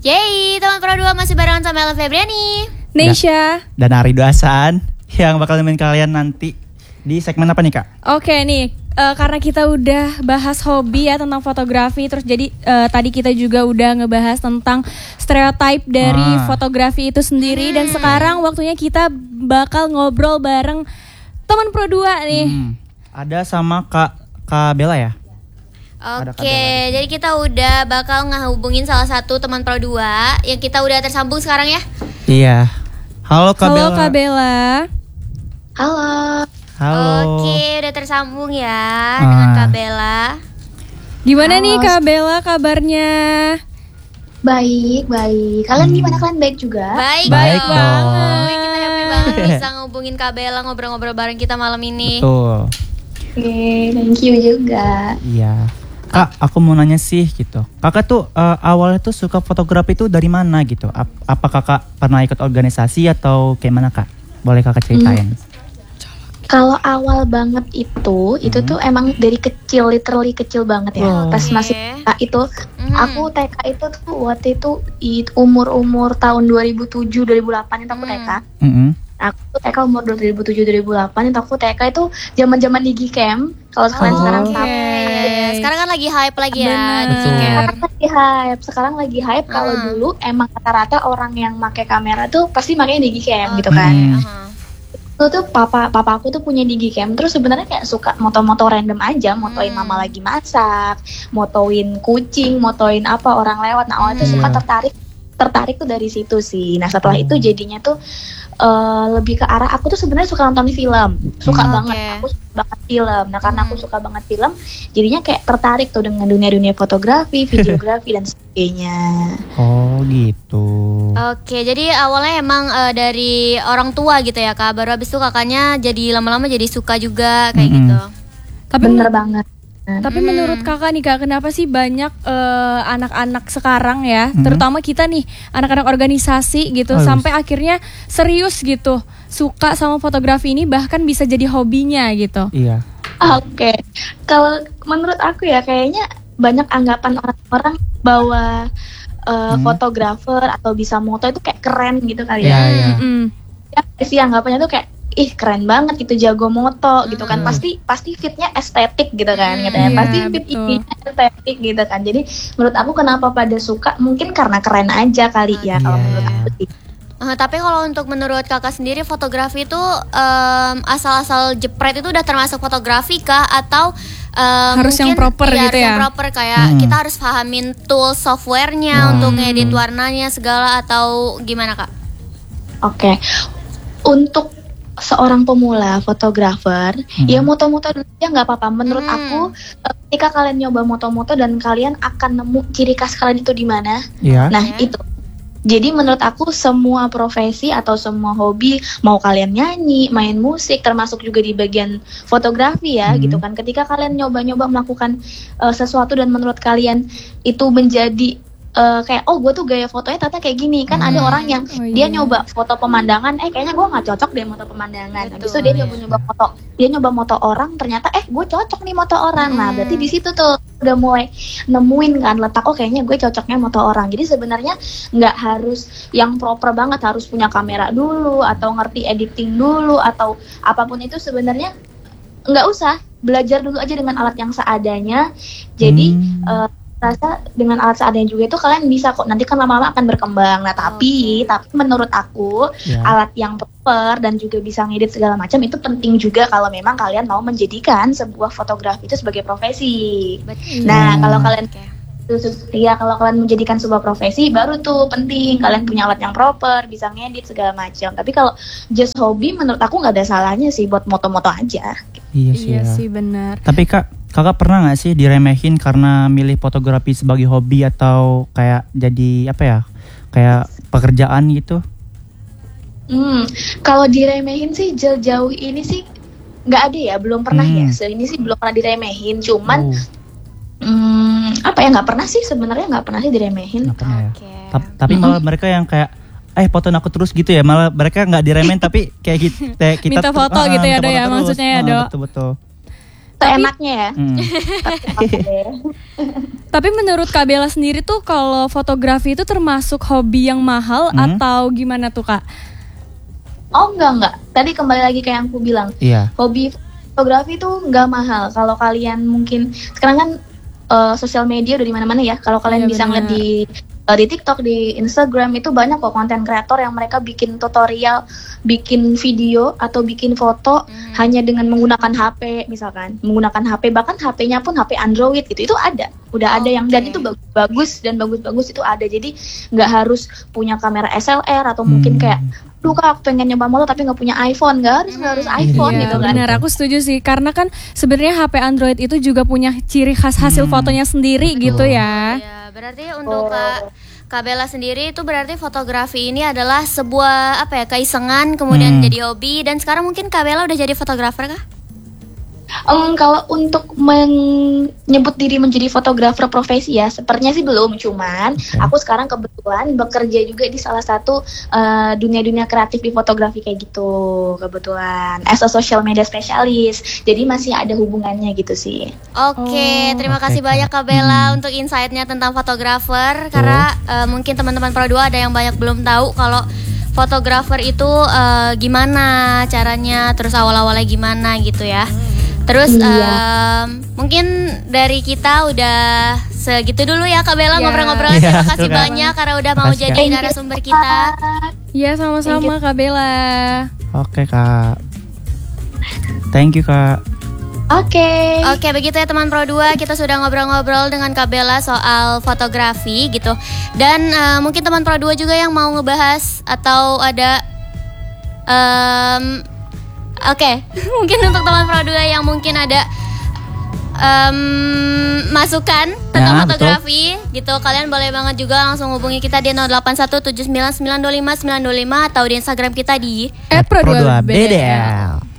Yeay, teman Pro 2 masih barengan sama Ella Febriani, Neisha dan Arido Hasan yang bakal nemenin kalian nanti di segmen apa nih Kak? Oke nih, karena kita udah bahas hobi ya tentang fotografi. Terus jadi tadi kita juga udah ngebahas tentang stereotype dari fotografi itu sendiri. Dan sekarang waktunya kita bakal ngobrol bareng teman Pro 2 nih. Ada sama Kak Bella ya? Oke, jadi kita udah bakal ngehubungin salah satu teman Pro 2 yang kita udah tersambung sekarang ya. Iya. Halo Kak Bella. Halo Kak Bella. Halo. Oke, udah tersambung ya dengan Kak Bella. Gimana nih Kak Bella kabarnya? Baik. Kalian gimana? Kalian baik juga? Baik dong. Kita happy banget bisa ngehubungin Kak Bella ngobrol-ngobrol bareng kita malam ini. Betul. Oke, thank you juga. Iya. Kak, aku mau nanya sih gitu. Kakak tuh awalnya tuh suka fotografi tuh dari mana gitu? Apa kakak pernah ikut organisasi atau kayak mana Kak? Boleh kakak ceritain? Kalau awal banget itu tuh emang dari kecil, literally kecil banget ya. Pas masih TK itu, aku TK itu tuh waktu itu umur tahun 2007-2008 itu aku TK. Aku TK umur 2007-2008 itu aku TK itu zaman-zaman Digicam. Kalau sekarang tahu. Sekarang kan lagi hype lagi ya. Sekarang lagi hype. Kalau dulu emang rata-rata orang yang pakai kamera tuh pasti makanya Digicam gitu kan. Itu tuh papa aku tuh punya Digicam. Terus sebenarnya kayak suka moto-moto random aja, motoin mama lagi masak, motoin kucing, motoin apa orang lewat. Nah awalnya tuh suka tertarik tuh dari situ sih. Nah setelah itu jadinya tuh lebih ke arah aku tuh sebenarnya suka nonton film, suka banget, aku suka banget film. Nah karena aku suka banget film, jadinya kayak tertarik tuh dengan dunia fotografi, videografi dan sebagainya. Oh gitu. Oke, jadi awalnya emang dari orang tua gitu ya Kak. Baru abis itu kakaknya jadi lama-lama jadi suka juga kayak gitu. Tapi bener banget. Tapi menurut kakak nih Kak, kenapa sih banyak anak-anak sekarang ya, terutama kita nih, anak-anak organisasi gitu, sampai akhirnya serius gitu, suka sama fotografi ini, bahkan bisa jadi hobinya gitu. Iya. Oke. Kalau menurut aku ya kayaknya banyak anggapan orang-orang bahwa fotografer atau bisa moto itu kayak keren gitu kali ya. Ya sih anggapannya tuh kayak keren banget gitu, jago moto gitu kan, pasti fitnya estetik gitu kan, katanya pasti fit ininya estetik gitu kan. Jadi menurut aku kenapa pada suka, mungkin karena keren aja kali ya kalau menurut aku sih. Tapi kalau untuk menurut kakak sendiri, fotografi itu asal-asal jepret itu udah termasuk fotografi kah? Atau harus mungkin, yang proper gitu ya? Yang proper kayak kita harus pahamin tools softwarenya untuk ngedit warnanya segala, atau gimana Kak? Oke. Untuk seorang pemula fotografer, ya moto-moto dulu ya nggak apa-apa. Menurut aku, ketika kalian nyoba moto-moto dan kalian akan nemu ciri khas kalian itu di mana. Nah itu. Jadi menurut aku semua profesi atau semua hobi, mau kalian nyanyi, main musik, termasuk juga di bagian fotografi ya, gitu kan. Ketika kalian nyoba-nyoba melakukan sesuatu dan menurut kalian itu menjadi kayak gue tuh gaya fotonya ternyata kayak gini kan. Ada orang yang dia nyoba foto pemandangan, kayaknya gue nggak cocok deh moto pemandangan. Habis itu dia nyoba moto orang, ternyata gue cocok nih moto orang. Nah berarti di situ tuh udah mulai nemuin kan letak, kayaknya gue cocoknya moto orang. Jadi sebenarnya nggak harus yang proper banget, harus punya kamera dulu atau ngerti editing dulu atau apapun itu. Sebenarnya nggak usah, belajar dulu aja dengan alat yang seadanya. Jadi rasa dengan alat seadanya juga itu kalian bisa kok, nanti kan lama-lama akan berkembang. Nah tapi menurut aku alat yang proper dan juga bisa ngedit segala macam itu penting juga kalau memang kalian mau menjadikan sebuah fotografi itu sebagai profesi. Nah kalau kalian kalau kalian menjadikan sebuah profesi, baru tuh penting kalian punya alat yang proper, bisa ngedit segala macam. Tapi kalau just hobi, menurut aku nggak ada salahnya sih buat moto-moto aja. Iya sih benar. Tapi kakak pernah nggak sih diremehin karena milih fotografi sebagai hobi atau kayak jadi apa ya, kayak pekerjaan gitu? Kalau diremehin sih jauh ini sih nggak ada ya, belum pernah ya. Ini sih belum pernah diremehin, cuman apa ya, nggak pernah sih sebenarnya, nggak pernah sih diremehin. Tapi malah mereka yang kayak fotoin aku terus gitu ya, malah mereka nggak diremehin tapi kayak gitu, kita minta foto gitu ya Do ya, maksudnya ya Do. Betul. seenaknya ya. Tapi menurut Kak Bella sendiri tuh kalau fotografi itu termasuk hobi yang mahal atau gimana tuh Kak? Oh enggak. Tadi kembali lagi kayak yang aku bilang. Iya. Hobi fotografi tuh nggak mahal. Kalau kalian mungkin sekarang kan sosial media udah di mana-mana ya. Kalau kalian bisa ngeliat di TikTok, di Instagram itu banyak kok konten kreator yang mereka bikin tutorial, bikin video atau bikin foto hanya dengan menggunakan HP misalkan, menggunakan HP, bahkan HP-nya pun HP Android gitu. Itu udah ada yang, dan itu bagus itu ada. Jadi nggak harus punya kamera SLR atau mungkin kayak duh Kak, aku pengen nyoba moto tapi nggak punya iPhone, nggak harus iPhone gitu kan. Benar, aku setuju sih, karena kan sebenarnya HP Android itu juga punya ciri khas hasil fotonya sendiri gitu ya. Iya, berarti untuk Kak Bella sendiri itu berarti fotografi ini adalah sebuah keisengan kemudian jadi hobi, dan sekarang mungkin Kak Bella udah jadi fotografer kah? Kalau untuk menyebut diri menjadi fotografer profesi ya, sepertinya sih belum. Cuman aku sekarang kebetulan bekerja juga di salah satu dunia kreatif di fotografi kayak gitu. Kebetulan as a social media specialist. Jadi masih ada hubungannya gitu sih. Oke, terima kasih banyak Kak Bella untuk insight-nya tentang fotografer. Karena mungkin teman-teman Pro 2 ada yang banyak belum tahu kalau fotografer itu gimana caranya, terus awal-awalnya gimana gitu ya. Terus mungkin dari kita udah segitu dulu ya Kak Bella ngobrol-ngobrolnya. Terima kasih banyak karena udah mau jadi narasumber kita. Iya, sama-sama Kak Bella. Oke Kak. Thank you Kak. Oke, begitu ya teman Pro 2, kita sudah ngobrol-ngobrol dengan Kak Bella soal fotografi gitu. Dan mungkin teman Pro 2 juga yang mau ngebahas atau ada mungkin untuk teman Pro 2 yang mungkin ada masukan tentang fotografi gitu, kalian boleh banget juga langsung hubungi kita di 081799259525 atau di Instagram kita di @pro2bdl.